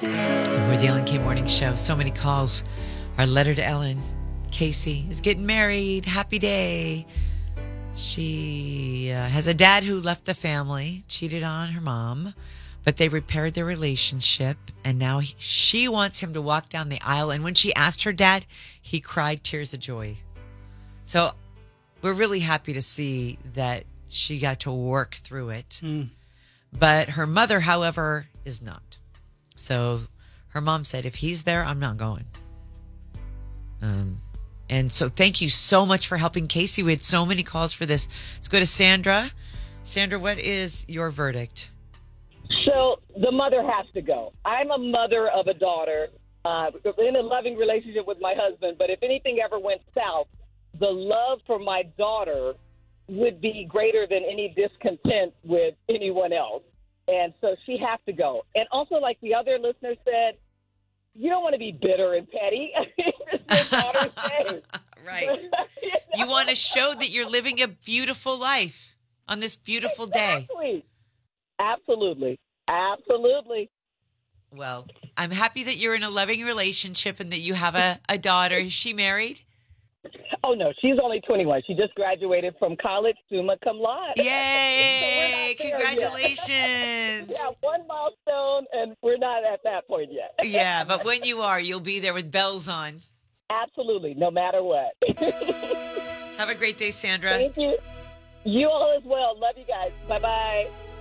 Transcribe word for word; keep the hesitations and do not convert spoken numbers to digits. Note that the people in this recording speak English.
We're the Ellen K Morning Show. So many calls. Our letter to Ellen. Casey is getting married. Happy day. She uh, has a dad who left the family, cheated on her mom, but they repaired their relationship, and now he, she wants him to walk down the aisle. And when she asked her dad, he cried tears of joy. So we're really happy to see that she got to work through it. Mm. But her mother, however, is not. So her mom said, if he's there, I'm not going. Um, and so thank you so much for helping Casey. We had so many calls for this. Let's go to Sandra. Sandra, what is your verdict? So the mother has to go. I'm a mother of a daughter uh, in a loving relationship with my husband. But if anything ever went south, the love for my daughter would be greater than any discontent with anyone else. And so she has to go. And also, like the other listener said, you don't want to be bitter and petty. It's your daughter's day. Right. You know? You want to show that you're living a beautiful life on this beautiful exactly. day. Absolutely. Absolutely. Well, I'm happy that you're in a loving relationship and that you have a, a daughter. Is she married? Oh, no, she's only twenty-one. She just graduated from college, summa cum laude. Yay! So congratulations. Yeah, one milestone, and we're not at that point yet. Yeah, but when you are, you'll be there with bells on. Absolutely, no matter what. Have a great day, Sandra. Thank you. You all as well. Love you guys. Bye-bye.